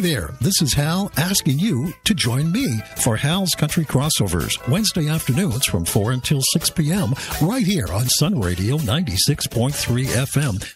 there, this is Hal asking you to join me for Hal's Country Crossovers, Wednesday afternoons from 4 until 6 p.m. right here on Sun Radio 96.3 FM.